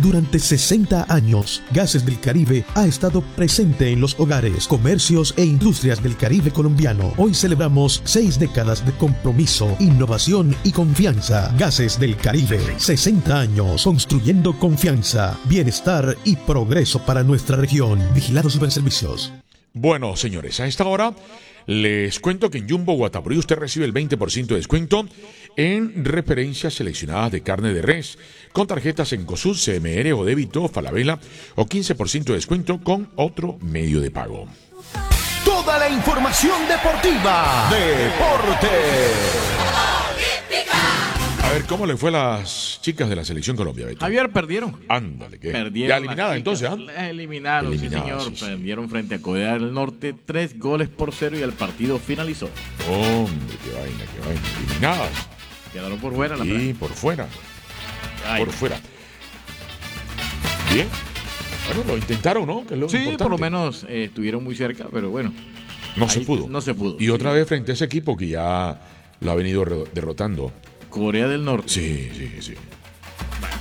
Durante 60 años, Gases del Caribe ha estado presente en los hogares, comercios e industrias del Caribe colombiano. Hoy celebramos 6 décadas de compromiso, innovación y confianza. Gases del Caribe, 60 años construyendo confianza, bienestar y progreso para nuestra región. Vigilados Superservicios. Bueno, señores, a esta hora les cuento que en Jumbo Guatapurí usted recibe el 20% de descuento en referencias seleccionadas de carne de res con tarjetas en COSUR, CMR o débito, Falabella o 15% de descuento con otro medio de pago. Toda la información deportiva. A ver, ¿cómo le fue a las chicas de la Selección Colombia, Beto? Javier, perdieron. Ándale, ¿qué? Perdieron. ¿Ya eliminada entonces? Eliminaron, sí, señor. Sí. Perdieron frente a Corea del Norte 3-0 y el partido finalizó. Hombre, qué vaina. Eliminadas. Quedaron por fuera la Sí, por fuera. Ay. Por fuera. Bien. Bueno, lo intentaron, ¿no? Que es lo Sí, importante. por lo menos estuvieron muy cerca, pero bueno. No se pudo. No se pudo. Y otra vez frente a ese equipo que ya lo ha venido derrotando. Corea del Norte. Sí.